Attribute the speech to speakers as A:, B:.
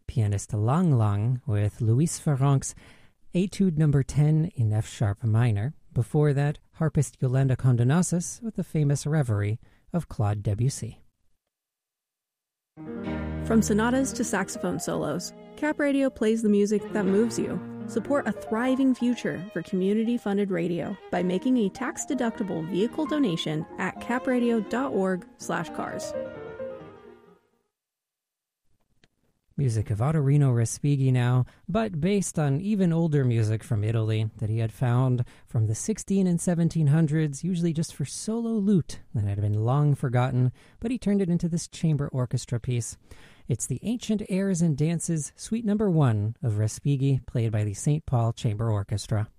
A: pianist Lang Lang with Louis Farrenc's Etude Number 10 in F-sharp minor. Before that, harpist Yolanda Condonasis with the famous Reverie of Claude Debussy.
B: From sonatas to saxophone solos, Cap Radio plays the music that moves you. Support a thriving future for community-funded radio by making a tax-deductible vehicle donation at capradio.org/cars.
A: Music of Ottorino Respighi now, but based on even older music from Italy that he had found from the 16 and 1700s, usually just for solo lute that had been long forgotten, but he turned it into this chamber orchestra piece. It's the Ancient Airs and Dances, Suite Number 1 of Respighi, played by the St. Paul Chamber Orchestra.